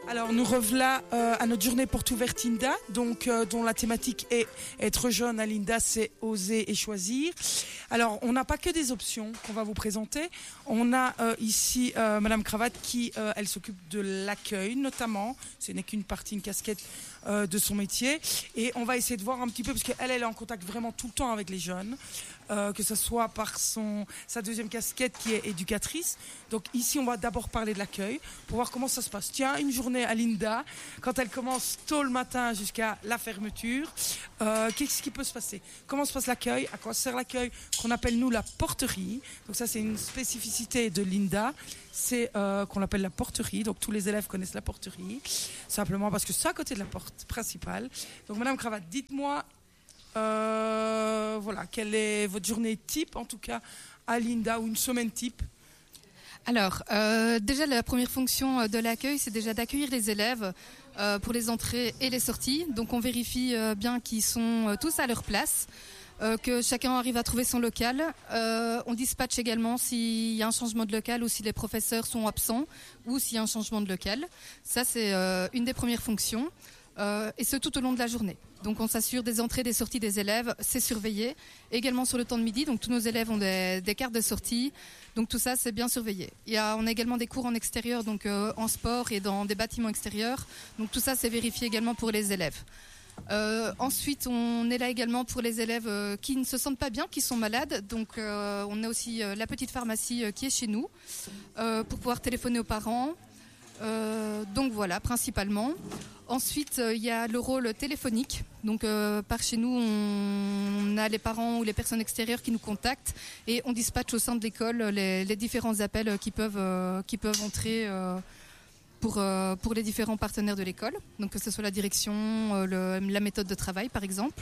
Alors nous revoilà à notre journée porte ouverte Linda, donc dont la thématique est être jeune à Linda, c'est oser et choisir. Alors on n'a pas que des options qu'on va vous présenter. On a ici Madame Cravate qui elle s'occupe de l'accueil notamment. Ce n'est qu'une partie, une casquette de son métier. Et on va essayer de voir un petit peu parce qu'elle est en contact vraiment tout le temps avec les jeunes. Que ce soit par sa deuxième casquette qui est éducatrice. Donc ici, on va d'abord parler de l'accueil pour voir comment ça se passe. Tiens, une journée à Linda, quand elle commence tôt le matin jusqu'à la fermeture, qu'est-ce qui peut se passer? Comment se passe l'accueil? À quoi sert l'accueil? Qu'on appelle nous la porterie. Donc ça, c'est une spécificité de Linda. C'est qu'on l'appelle la porterie. Donc tous les élèves connaissent la porterie. Simplement parce que c'est à côté de la porte principale. Donc Madame Cravate, dites-moi... voilà, quelle est votre journée type, en tout cas, à Linda, ou une semaine type? Alors, déjà, la première fonction de l'accueil, c'est déjà d'accueillir les élèves pour les entrées et les sorties. Donc, on vérifie bien qu'ils sont tous à leur place, que chacun arrive à trouver son local. On dispatche également s'il y a un changement de local ou si les professeurs sont absents ou s'il y a un changement de local. Ça, c'est une des premières fonctions. Et ce tout au long de la journée. Donc on s'assure des entrées et des sorties des élèves, c'est surveillé. Également sur le temps de midi, donc tous nos élèves ont des cartes de sortie, donc tout ça c'est bien surveillé. On a également des cours en extérieur, donc en sport et dans des bâtiments extérieurs, donc tout ça c'est vérifié également pour les élèves. Ensuite on est là également pour les élèves qui ne se sentent pas bien, qui sont malades, donc on a aussi la petite pharmacie qui est chez nous pour pouvoir téléphoner aux parents. Donc voilà, principalement. Ensuite, il y a le rôle téléphonique. Donc, par chez nous, on a les parents ou les personnes extérieures qui nous contactent et on dispatche au sein de l'école les différents appels qui peuvent entrer pour les différents partenaires de l'école. Donc, que ce soit la direction, la méthode de travail, par exemple.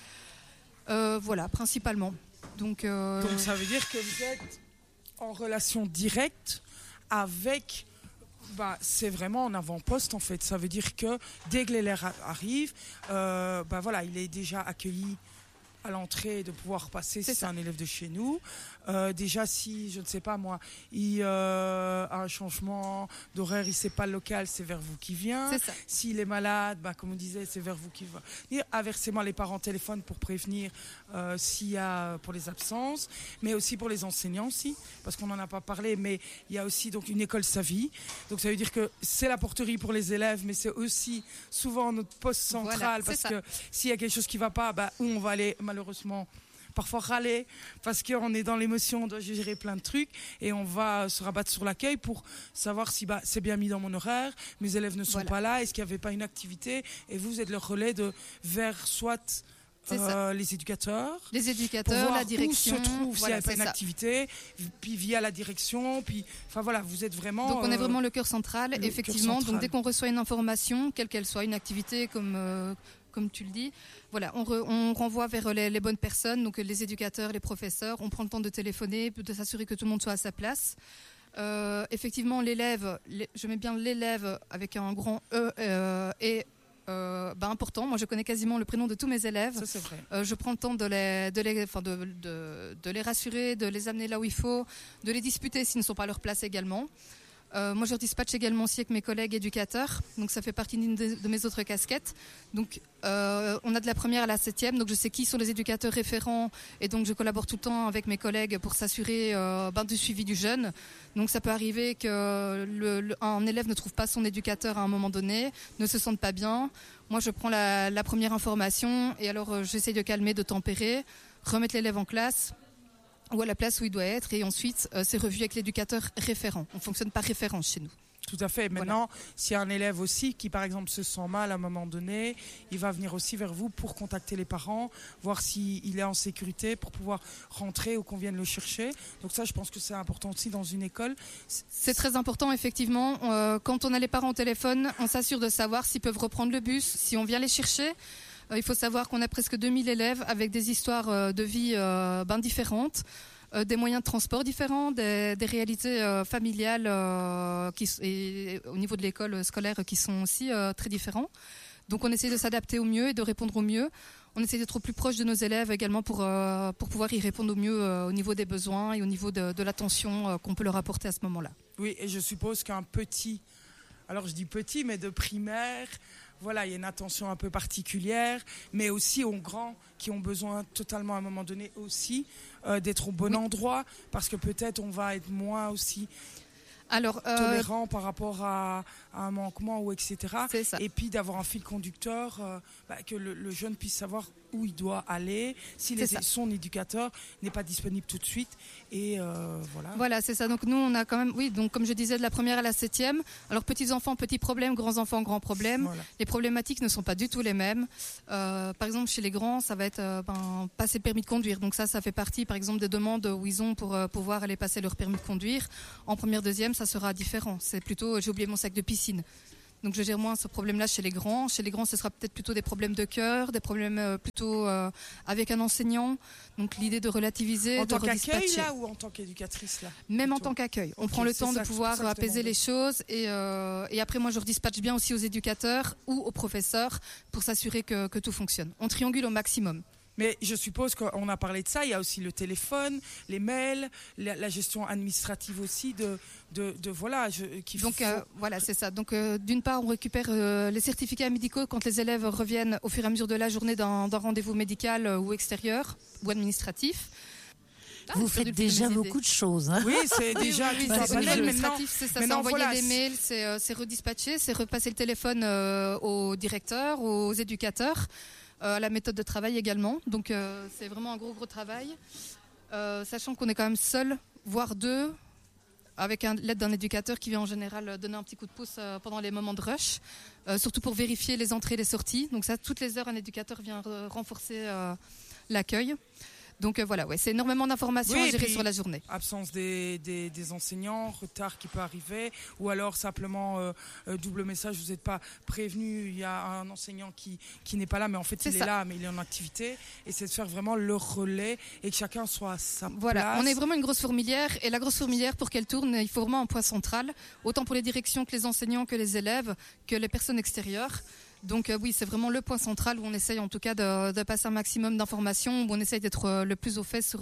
Voilà, principalement. Donc, ça veut dire que vous êtes en relation directe avec... c'est vraiment en avant-poste en fait. Ça veut dire que dès que l'élève arrive, voilà, il est déjà accueilli à l'entrée de pouvoir passer si c'est un élève de chez nous. Déjà si, je ne sais pas moi, il a un changement d'horaire, il ne sait pas le local, c'est vers vous qui vient. S'il est malade, comme on disait, c'est vers vous qui va. Inversement, les parents téléphonent pour prévenir s'il y a pour les absences, mais aussi pour les enseignants aussi, parce qu'on n'en a pas parlé, mais il y a aussi donc une école Savie. Donc ça veut dire que c'est la porterie pour les élèves, mais c'est aussi souvent notre poste central, parce que s'il y a quelque chose qui ne va pas, où on va aller malheureusement parfois râler parce qu'on est dans l'émotion, on doit gérer plein de trucs et on va se rabattre sur l'accueil pour savoir si c'est bien mis dans mon horaire, mes élèves ne sont pas là, est-ce qu'il n'y avait pas une activité, et vous êtes leur relais vers soit les éducateurs, la direction, où se trouve s'il n'y a pas une activité, puis via la direction, vous êtes vraiment... Donc on est vraiment le cœur central, effectivement. Donc dès qu'on reçoit une information, quelle qu'elle soit, une activité comme tu le dis, voilà, on renvoie vers les bonnes personnes, donc les éducateurs, les professeurs. On prend le temps de téléphoner, de s'assurer que tout le monde soit à sa place. Effectivement, l'élève, je mets bien l'élève avec un grand E et important. Moi, je connais quasiment le prénom de tous mes élèves. Ça, c'est vrai. Je prends le temps de les rassurer, de les amener là où il faut, de les disputer s'ils ne sont pas à leur place également. Moi, je dispatche également aussi avec mes collègues éducateurs. Donc, ça fait partie d'une de mes autres casquettes. Donc, on a de la première à la 7e. Donc, je sais qui sont les éducateurs référents. Et donc, je collabore tout le temps avec mes collègues pour s'assurer du suivi du jeune. Donc, ça peut arriver qu'un élève ne trouve pas son éducateur à un moment donné, ne se sente pas bien. Moi, je prends la première information et alors, j'essaie de calmer, de tempérer, remettre l'élève en classe ou à la place où il doit être, et ensuite c'est revu avec l'éducateur référent. On fonctionne par référence chez nous. Tout à fait. Maintenant, s'il y a un élève aussi qui, par exemple, se sent mal à un moment donné, il va venir aussi vers vous pour contacter les parents, voir s'il est en sécurité pour pouvoir rentrer ou qu'on vienne le chercher. Donc ça, je pense que c'est important aussi dans une école. C'est très important, effectivement. Quand on a les parents au téléphone, on s'assure de savoir s'ils peuvent reprendre le bus, si on vient les chercher. Il faut savoir qu'on a presque 2000 élèves avec des histoires de vie différentes, des moyens de transport différents, des réalités familiales et au niveau de l'école scolaire qui sont aussi très différents. Donc on essaie de s'adapter au mieux et de répondre au mieux. On essaie d'être au plus proche de nos élèves également pour pouvoir y répondre au mieux au niveau des besoins et au niveau de l'attention qu'on peut leur apporter à ce moment-là. Oui, et je suppose qu'un petit alors je dis petit, mais de primaire. Voilà, il y a une attention un peu particulière, mais aussi aux grands qui ont besoin totalement à un moment donné aussi d'être au bon endroit, parce que peut-être on va être moins aussi tolérant par rapport à un manquement ou etc. C'est ça. Et puis d'avoir un fil conducteur, que le jeune puisse savoir où il doit aller, si son éducateur n'est pas disponible tout de suite. Et voilà. Voilà, c'est ça. Donc nous, on a quand même, donc comme je disais, de la première à la 7e. Alors petits enfants, petits problèmes, grands enfants, grands problèmes. Voilà. Les problématiques ne sont pas du tout les mêmes. Par exemple, chez les grands, ça va être passer le permis de conduire. Donc ça fait partie, par exemple, des demandes où ils ont pour pouvoir aller passer leur permis de conduire. En première, deuxième, ça sera différent. C'est plutôt, j'ai oublié mon sac de piscine. Donc je gère moins ce problème-là chez les grands. Chez les grands, ce sera peut-être plutôt des problèmes de cœur, des problèmes plutôt avec un enseignant. Donc l'idée de relativiser, en de tant qu'accueil redispatcher. Là, ou en tant qu'éducatrice là Même plutôt. En tant qu'accueil. On Ok, prend le c'est temps ça, de c'est pouvoir pour ça que je apaiser demandais. les choses et après moi je redispatche bien aussi aux éducateurs ou aux professeurs pour s'assurer que tout fonctionne. On triangule au maximum. Mais je suppose qu'on a parlé de ça, il y a aussi le téléphone, les mails, la gestion administrative aussi voilà. Donc voilà, c'est ça. Donc d'une part, on récupère les certificats médicaux quand les élèves reviennent au fur et à mesure de la journée d'un rendez-vous médical ou extérieur ou administratif. Vous faites déjà beaucoup de choses. Hein. Oui, c'est déjà tout un au niveau panel. administratif, c'est ça. C'est envoyer les mails, c'est redispatcher, c'est repasser le téléphone aux directeurs, aux éducateurs. La méthode de travail également. Donc c'est vraiment un gros travail. Sachant qu'on est quand même seul, voire deux, avec l'aide d'un éducateur qui vient en général donner un petit coup de pouce pendant les moments de rush, surtout pour vérifier les entrées et les sorties. Donc ça, toutes les heures, un éducateur vient renforcer l'accueil. Donc voilà, c'est énormément d'informations à gérer sur la journée. Absence des enseignants, retard qui peut arriver, ou alors simplement double message, vous n'êtes pas prévenu, il y a un enseignant qui n'est pas là, mais en fait il est là, mais il est en activité, et c'est de faire vraiment le relais et que chacun soit à sa place. On est vraiment une grosse fourmilière, et la grosse fourmilière, pour qu'elle tourne, il faut vraiment un point central, autant pour les directions que les enseignants, que les élèves, que les personnes extérieures. Donc oui, c'est vraiment le point central où on essaye en tout cas de passer un maximum d'informations, où on essaye d'être le plus au fait sur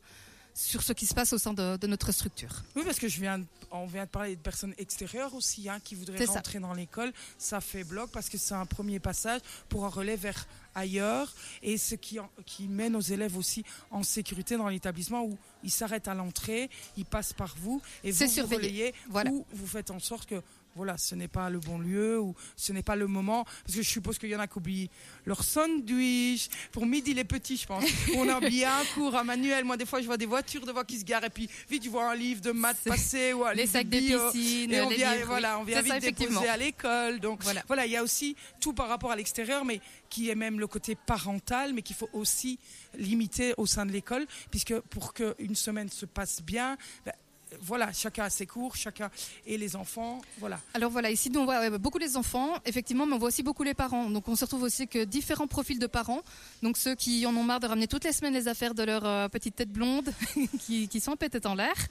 ce qui se passe au sein de notre structure. Oui, parce que on vient de parler de personnes extérieures aussi, qui voudraient rentrer dans l'école. Ça fait bloc parce que c'est un premier passage pour un relais vers ailleurs, et ce qui met nos élèves aussi en sécurité dans l'établissement, où ils s'arrêtent à l'entrée, ils passent par vous et vous relayez, ou vous faites en sorte que voilà, ce n'est pas le bon lieu ou ce n'est pas le moment. Parce que je suppose qu'il y en a qui oublient leur sandwich. Pour midi, les petits, je pense. On a oublié un cours à manuel. Moi, des fois, je vois des voitures devant qui se garent. Et puis, vite, tu vois un livre de maths passer ou un les livre sacs de piscine. Et on les vient, livres, on vient vite déposer à l'école. Donc, voilà, il y a aussi tout par rapport à l'extérieur, mais qui est même le côté parental, mais qu'il faut aussi limiter au sein de l'école. Puisque pour qu'une semaine se passe bien, voilà, chacun a ses cours, chacun et les enfants, voilà. Alors voilà, ici nous on voit beaucoup les enfants, effectivement, mais on voit aussi beaucoup les parents. Donc on se retrouve aussi que différents profils de parents. Donc ceux qui en ont marre de ramener toutes les semaines les affaires de leur petite tête blonde, qui sont pétées en l'air.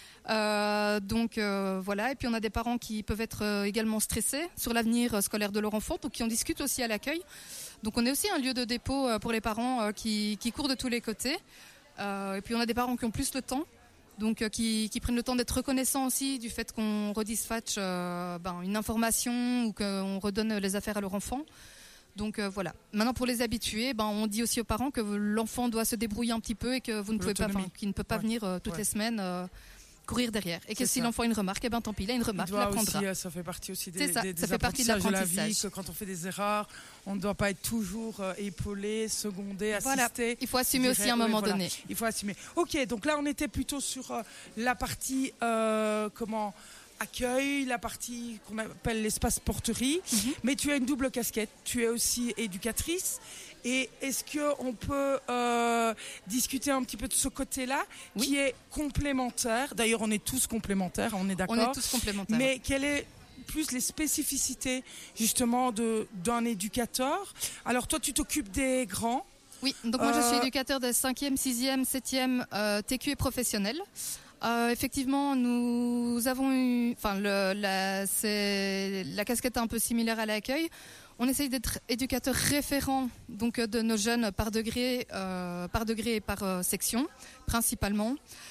Voilà, et puis on a des parents qui peuvent être également stressés sur l'avenir scolaire de leur enfant, donc qui en discutent aussi à l'accueil. Donc on est aussi un lieu de dépôt pour les parents qui courent de tous les côtés. Et puis on a des parents qui ont plus le temps. Donc qui prennent le temps d'être reconnaissants aussi du fait qu'on redispatche une information ou qu'on redonne les affaires à leur enfant. Donc voilà. Maintenant pour les habitués, on dit aussi aux parents que l'enfant doit se débrouiller un petit peu et que vous ne pouvez pas, qu'il ne peut pas venir toutes les semaines courir derrière. Et que si l'enfant a une remarque, tant pis, il a une remarque, il l'apprendra. Aussi, ça fait partie aussi des ça fait partie de la vie, que quand on fait des erreurs, on ne doit pas être toujours épaulé, secondé, assisté. Voilà. Il faut assumer aussi à un moment donné. Il faut assumer. Ok, donc là on était plutôt sur la partie accueil, la partie qu'on appelle l'espace porterie, mais tu as une double casquette, tu es aussi éducatrice. Et est-ce qu'on peut discuter un petit peu de ce côté-là, qui est complémentaire? D'ailleurs, on est tous complémentaires, on est d'accord. On est tous complémentaires. Mais quelle est plus les spécificités, justement, d'un éducateur? Alors, toi, tu t'occupes des grands. Oui, donc moi, je suis éducateur de 5e, 6e, 7e TQ et professionnel. Effectivement, nous avons eu... la casquette est un peu similaire à l'accueil. On essaye d'être éducateur référent donc de nos jeunes par degré et par section, principalement.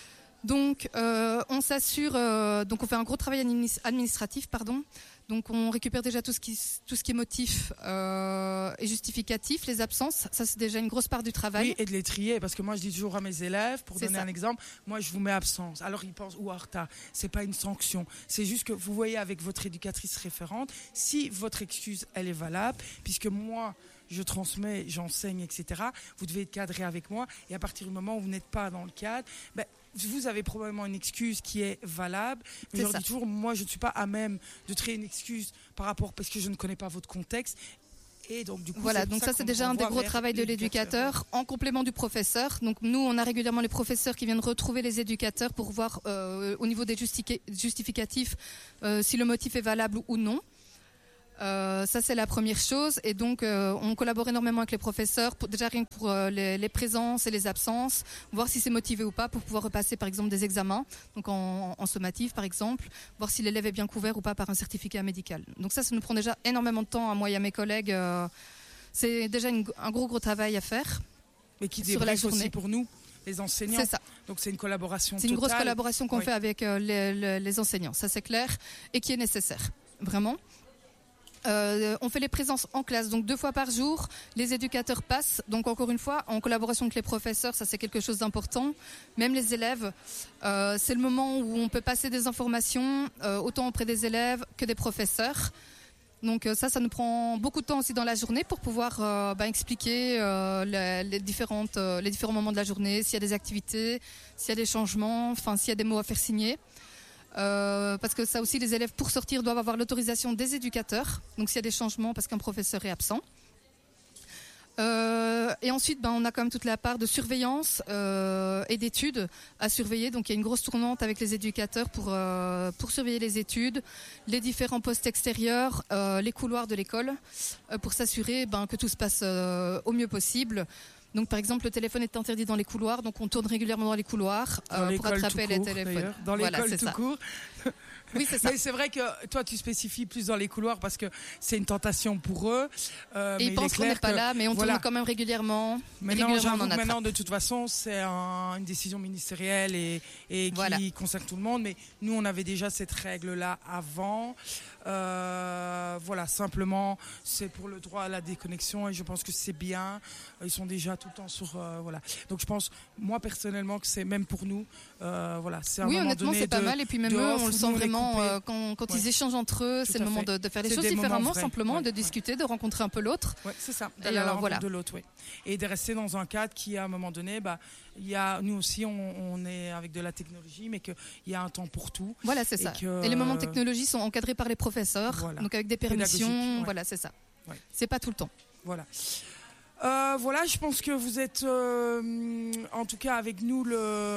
Donc, on s'assure, donc on fait un gros travail administratif, Donc, on récupère déjà tout ce qui est motif et justificatif, les absences. Ça, c'est déjà une grosse part du travail. Oui, et de les trier, parce que moi, je dis toujours à mes élèves, pour donner un exemple, moi, je vous mets absence. Alors, ils pensent, ou en retard. C'est pas une sanction. C'est juste que vous voyez avec votre éducatrice référente, si votre excuse, elle est valable, puisque moi, je transmets, j'enseigne, etc. Vous devez être cadré avec moi. Et à partir du moment où vous n'êtes pas dans le cadre, vous avez probablement une excuse qui est valable. Mais je leur dis toujours, moi, je ne suis pas à même de créer une excuse parce que je ne connais pas votre contexte. Et donc, du coup, voilà, donc ça c'est déjà un des gros travaux de l'éducateur en complément du professeur. Donc nous, on a régulièrement les professeurs qui viennent retrouver les éducateurs pour voir au niveau des justificatifs si le motif est valable ou non. Ça c'est la première chose, et donc on collabore énormément avec les professeurs déjà rien que pour les présences et les absences, voir si c'est motivé ou pas pour pouvoir repasser par exemple des examens, donc en sommatif par exemple, voir si l'élève est bien couvert ou pas par un certificat médical. Donc ça nous prend déjà énormément de temps à moi et à mes collègues, c'est déjà un gros travail à faire. Mais qui débrief aussi pour nous, les enseignants. C'est ça. Donc c'est une collaboration totale. C'est une grosse collaboration qu'on fait avec les enseignants, ça c'est clair, et qui est nécessaire, vraiment. On fait les présences en classe, donc 2 fois par jour. Les éducateurs passent, donc encore une fois, en collaboration avec les professeurs, ça c'est quelque chose d'important. Même les élèves, c'est le moment où on peut passer des informations, autant auprès des élèves que des professeurs. Donc ça nous prend beaucoup de temps aussi dans la journée pour pouvoir expliquer les différents moments de la journée, s'il y a des activités, s'il y a des changements, s'il y a des mots à faire signer. Parce que ça aussi, les élèves pour sortir doivent avoir l'autorisation des éducateurs, donc s'il y a des changements parce qu'un professeur est absent. Et ensuite on a quand même toute la part de surveillance et d'études à surveiller, donc il y a une grosse tournante avec les éducateurs pour surveiller les études, les différents postes extérieurs, les couloirs de l'école, pour s'assurer que tout se passe au mieux possible. Donc, par exemple, le téléphone est interdit dans les couloirs, donc on tourne régulièrement dans les couloirs pour attraper les téléphones. Dans l'école tout court. Oui, c'est ça. Mais c'est vrai que toi, tu spécifies plus dans les couloirs parce que c'est une tentation pour eux. Et ils pensent qu'on n'est pas là, mais on tourne quand même régulièrement. Maintenant, de toute façon, c'est une décision ministérielle et qui concerne tout le monde. Mais nous, on avait déjà cette règle-là avant. Simplement, c'est pour le droit à la déconnexion et je pense que c'est bien. Ils sont déjà tout le temps sur Donc je pense, moi personnellement, que c'est même pour nous. C'est un moment honnêtement, donné c'est pas mal. Et puis même eux, on le sent vraiment quand ils échangent entre eux. C'est le moment de faire les choses différemment, simplement, de discuter, de rencontrer un peu l'autre. Ouais, c'est ça. D'aller à la rencontre de l'autre, et de rester dans un cadre qui, à un moment donné, nous aussi, on est avec de la technologie, mais qu'il y a un temps pour tout. Voilà, c'est ça. Et les moments de technologie sont encadrés par les professeurs, donc avec des permissions. Voilà, c'est ça. Ouais. C'est pas tout le temps. Voilà. Je pense que vous êtes, en tout cas avec nous,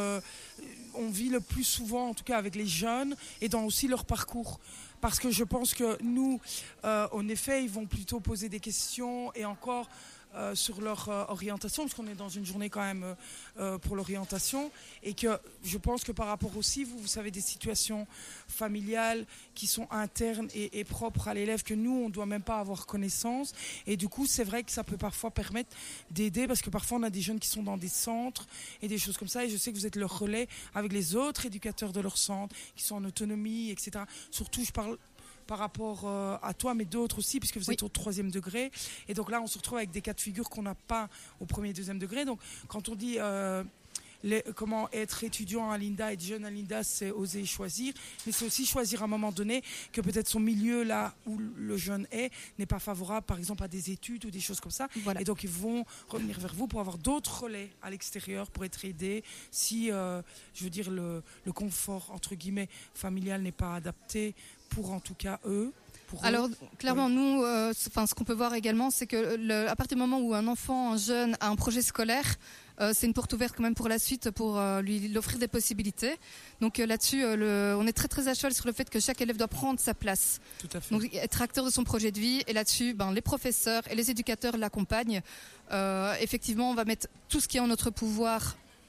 on vit le plus souvent, en tout cas avec les jeunes, et dans aussi leur parcours. Parce que je pense que nous, en effet, ils vont plutôt poser des questions et encore sur leur orientation, parce qu'on est dans une journée quand même pour l'orientation, et que je pense que par rapport aussi, vous savez, des situations familiales qui sont internes et propres à l'élève, que nous, on ne doit même pas avoir connaissance, et du coup, c'est vrai que ça peut parfois permettre d'aider, parce que parfois, on a des jeunes qui sont dans des centres et des choses comme ça, et je sais que vous êtes le relais avec les autres éducateurs de leur centre, qui sont en autonomie, etc. Surtout, je parle par rapport à toi, mais d'autres aussi, puisque vous êtes au 3e degré. Et donc là, on se retrouve avec des cas de figure qu'on n'a pas au 1er et 2e degré. Donc, quand on dit comment être étudiant à l'INDA, être jeune à l'INDA, c'est oser choisir. Mais c'est aussi choisir à un moment donné que peut-être son milieu, là où le jeune n'est pas favorable, par exemple, à des études ou des choses comme ça. Voilà. Et donc, ils vont revenir vers vous pour avoir d'autres relais à l'extérieur, pour être aidés. Si, le confort, entre guillemets, familial n'est pas adapté pour, en tout cas, eux. Alors, clairement, nous, ce qu'on peut voir également, c'est que à partir du moment où un enfant, un jeune, a un projet scolaire, c'est une porte ouverte quand même pour la suite, pour lui offrir des possibilités. Donc là-dessus, on est très très à cheval sur le fait que chaque élève doit prendre sa place. Tout à fait. Donc être acteur de son projet de vie. Et là-dessus, les professeurs et les éducateurs l'accompagnent. Effectivement, on va mettre tout ce qui est en notre pouvoir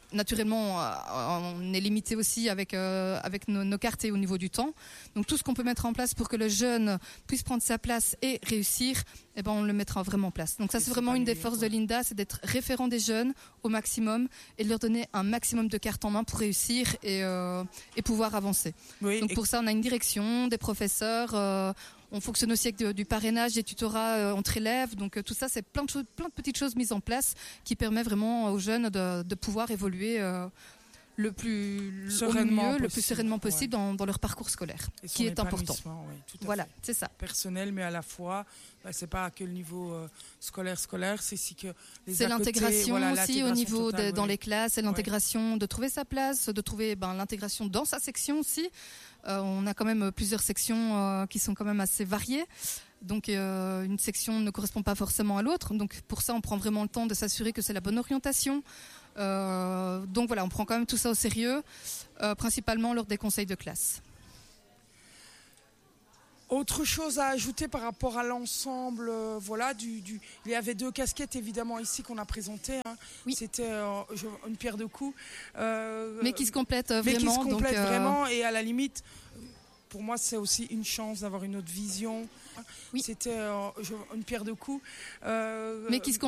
naturellement, on est limité aussi avec nos quartiers au niveau du temps. Donc tout ce qu'on peut mettre en place pour que le jeune puisse prendre sa place et réussir, on le mettra vraiment en place. Donc ça, c'est vraiment une des forces de Linda, c'est d'être référent des jeunes au maximum et de leur donner un maximum de cartes en main pour réussir et pouvoir avancer. Oui, donc pour ça, on a une direction, des professeurs. On fonctionne aussi avec du parrainage, des tutorats entre élèves. Donc tout ça, c'est plein de petites choses mises en place qui permettent vraiment aux jeunes de pouvoir évoluer le plus sereinement possible dans leur parcours scolaire, qui est important. Oui, voilà, c'est ça. Personnel, mais à la fois, c'est pas que le niveau scolaire, c'est aussi que c'est l'intégration aussi au niveau dans les classes, c'est l'intégration de trouver sa place, de trouver l'intégration dans sa section aussi. On a quand même plusieurs sections qui sont quand même assez variées. Donc une section ne correspond pas forcément à l'autre. Donc pour ça, on prend vraiment le temps de s'assurer que c'est la bonne orientation. Donc voilà, on prend quand même tout ça au sérieux, principalement lors des conseils de classe. Autre chose à ajouter par rapport à l'ensemble, il y avait 2 casquettes évidemment ici qu'on a présentées. Hein. Oui. C'était une pierre de coups. Mais qui se complètent vraiment. Mais qui se complètent vraiment et à la limite, pour moi c'est aussi une chance d'avoir une autre vision. Oui. C'était une pierre de coups. Mais qui se